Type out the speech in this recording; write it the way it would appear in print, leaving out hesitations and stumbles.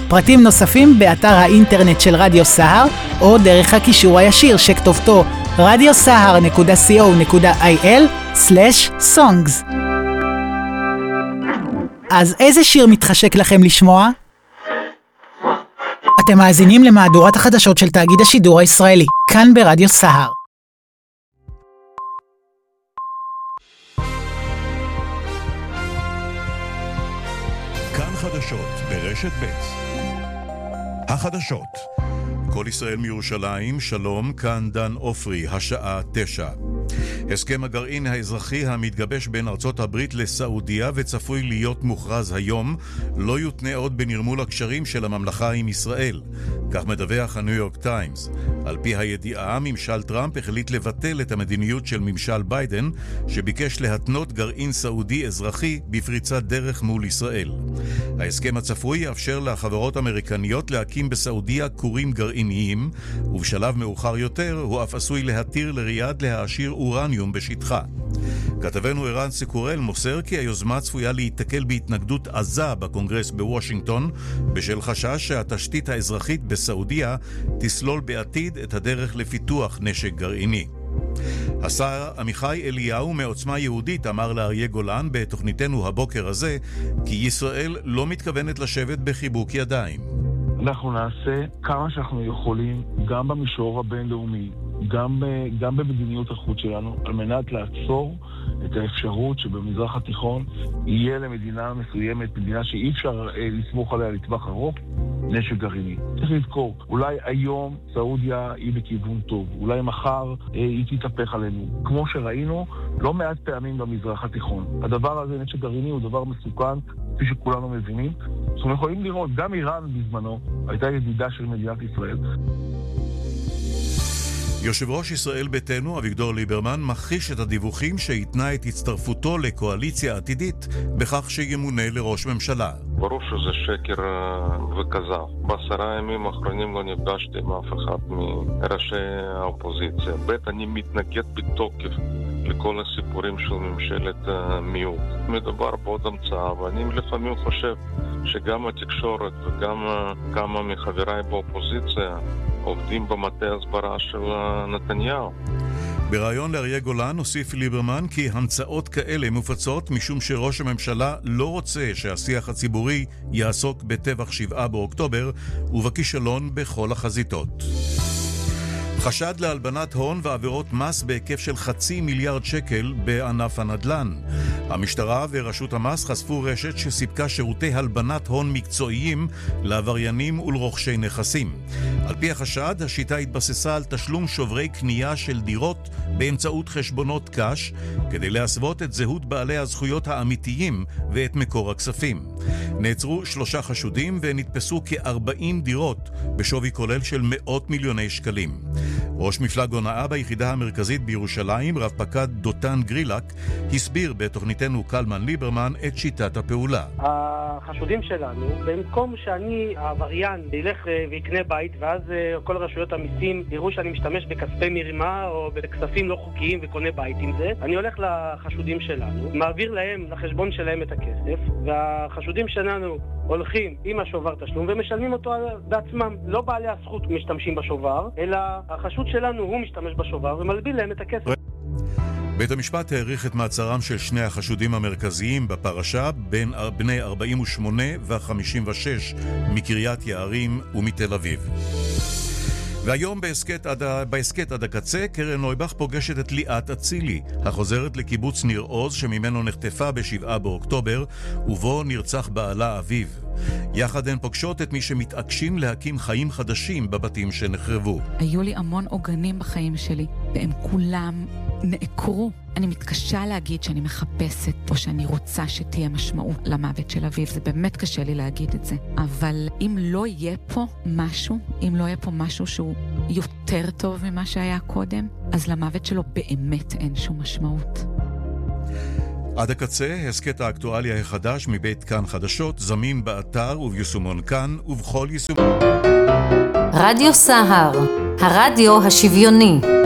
פרטים נוספים באתר האינטרנט של רדיו סהר, או דרך הקישור הישיר שכתובתו radiosahar.co.il/songs. אז איזה שיר מתחשק לכם לשמוע? אתם מאזינים למהדורת החדשות של תאגיד השידור הישראלי, כאן ברדיו סהר. כאן חדשות ברשת ב'. החדשות. כל ישראל מירושלים, שלום, כאן דן אופרי, השעה 9. הסכם הגרעין האזרחי המתגבש בין ארצות הברית לסעודיה וצפוי להיות מוכרז היום, לא יותנה עוד בנרמול הקשרים של הממלכה עם ישראל. כך מדווח הניו יורק טיימס. על פי הידיעה, ממשל טראמפ החליט לבטל את המדיניות של ממשל ביידן, שביקש להתנות גרעין סעודי אזרחי בפריצת דרך מול ישראל. ההסכם הצפוי יאפשר לחברות אמריקניות להקים בסעודיה כורים גרעיניים, ובשלב מאוחר יותר הוא אף עשוי להתיר לריאד להעשיר אורניום בשטחה. כתבנו ערן סיקורל מוסר כי היוזמה צפויה להתקל בהתנגדות עזה בקונגרס בוושינגטון, בשל חשש שהתשתית האזרחית בסעודיה תסלול בעתיד את הדרך לפיתוח נשק גרעיני. השר עמיחי אליהו מעוצמה יהודית אמר לאריה גולן בתוכניתנו הבוקר הזה כי ישראל לא מתכוונת לשבת בחיבוק ידיים. אנחנו נעשה כמה שאנחנו יכולים, גם במישור הבינלאומי, גם במדיניות החוץ שלנו, על מנת לעצור את האפשרות שבמזרח התיכון יהיה למדינה מסוימת, מדינה שאי אפשר לסמוך עליה לטווח ארוך, נשק גרעיני. צריך לזכור, אולי היום סעודיה היא בכיוון טוב, אולי מחר היא תתהפך עלינו. כמו שראינו, לא מעט פעמים במזרח התיכון. הדבר הזה, נשק גרעיני, הוא דבר מסוכן, כפי שכולנו מבינים. אנחנו יכולים לראות, גם איראן בזמנו הייתה ידידה של מדינת ישראל. יושב ראש ישראל ביתנו אביגדור ליברמן מכחיש את הדיווחים שהתנה את הצטרפותו לקואליציה עתידית בכך שימונה לראש ממשלה. ברור שזה שקר וכזב. ב10 ימים האחרונים לא נפגשתי עם אף אחד מראשי האופוזיציה. אני מתנגד בתוקף לכל הסיפורים של ממשלת מיעוט. מדובר בעוד המצאה, ואני לפעמים חושב שגם התקשורת וגם כמה מחבריי באופוזיציה עובדים במטה הסברה של נתניהו. ברעיון לאריה גולן הוסיף ליברמן כי המצאות כאלה מופצות משום שראש הממשלה לא רוצה שהשיח הציבורי יעסוק בטבח 7 באוקטובר ובכישלון בכל החזיתות. חשד להלבנת הון ועבירות מס בהיקף של 500 מיליארד שקל בענף הנדל"ן. המשטרה ורשות המס חשפו רשת שסיפקה שירותי הלבנת הון מקצועיים לעבריינים ולרוכשי נכסים. על פי החשד, השיטה התבססה על תשלום שוברי קנייה של דירות באמצעות חשבונות קש, כדי להסוות את זהות בעלי הזכויות האמיתיים ואת מקור הכספים. נעצרו 3 חשודים ונתפסו כ-40 דירות בשווי כולל של מאות מיליוני שקלים. ראש מפלג הונאה ביחידה המרכזית בירושלים, רב פקד דותן גרילק, הסביר בתוכניתנו קלמן ליברמן את שיטת הפעולה. החשודים שלנו, במקום שאני העבריין ילך ויקנה בית, ואז כל רשויות המיסים יראו שאני משתמש בכספי מרמה או בכספים לא חוקיים וקונה בית עם זה, אני הולך לחשודים שלנו, מעביר להם לחשבון שלהם את הכסף, והחשודים שלנו הולכים עם השובר תשלום ומשלמים אותו בעצמם. לא בעלי הזכות משתמשים בשובר, אלא החשוד שלנו הוא משתמש בשובר ומלביל להם את הכסף. בית המשפט העריך את מעצרם של 2 החשודים המרכזיים בפרשה, בין בני 48 ו-56 מקריית יערים ומתל אביב. והיום בהסקט עד הקצה, קרן נויבך פוגשת את ליאת אצילי, החוזרת לקיבוץ ניר עוז שממנו נחטפה ב7 באוקטובר, ובו נרצח בעלה אביו. יחד הן פוגשות את מי שמתעקשים להקים חיים חדשים בבתים שנחרבו. היו לי המון עוגנים בחיים שלי, והם כולם נעקרו. אני מתקשה להגיד שאני מחפשת או שאני רוצה שתהיה משמעות למוות של אביו. זה באמת קשה לי להגיד את זה. אבל אם לא יהיה פה משהו שהוא יותר טוב ממה שהיה קודם, אז למוות שלו באמת אין שום משמעות. עד הקצה, הסקט האקטואליה החדש מבית כאן חדשות, זמין באתר וביישומון כאן ובכל יישומון. רדיו סהר, הרדיו השוויוני.